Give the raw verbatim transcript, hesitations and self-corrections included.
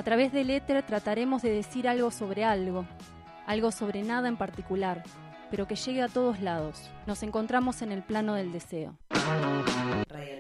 A través del éter trataremos de decir algo sobre algo, algo sobre nada en particular, pero que llegue a todos lados. Nos encontramos en el plano del deseo. Radio